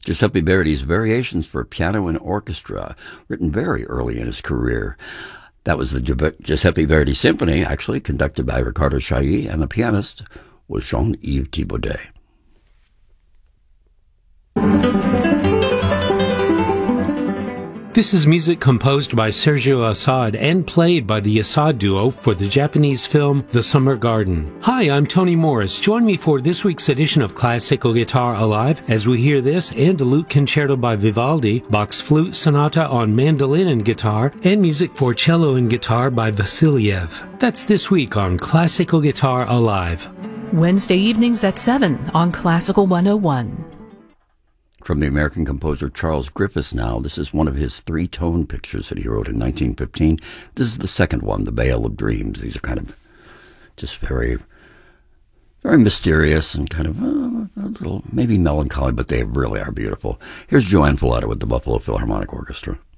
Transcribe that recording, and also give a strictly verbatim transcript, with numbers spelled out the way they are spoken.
Giuseppe Verdi's Variations for Piano and Orchestra, written very early in his career. That was the Giuseppe Verdi Symphony, actually conducted by Riccardo Chailly, and the pianist was Jean-Yves Thibaudet. This is music composed by Sergio Assad and played by the Assad Duo for the Japanese film The Summer Garden. Hi, I'm Tony Morris. Join me for this week's edition of Classical Guitar Alive as we hear this and a Lute Concerto by Vivaldi, Bach's Flute Sonata on mandolin and guitar, and music for cello and guitar by Vasiliev. That's this week on Classical Guitar Alive. Wednesday evenings at seven on Classical one oh one. From the American composer Charles Griffiths now, this is one of his three-tone pictures that he wrote in nineteen fifteen. This is the second one, The Vale of Dreams. These are kind of just very, very mysterious and kind of uh, a little, maybe melancholy, but they really are beautiful. Here's Joanne Falletta with the Buffalo Philharmonic Orchestra.